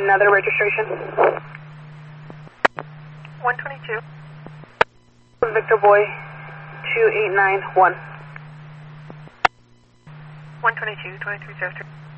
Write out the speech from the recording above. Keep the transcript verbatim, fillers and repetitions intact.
Another registration. one twenty-two. Victor Boy, two eight nine one. one twenty-two, twenty-three zero three.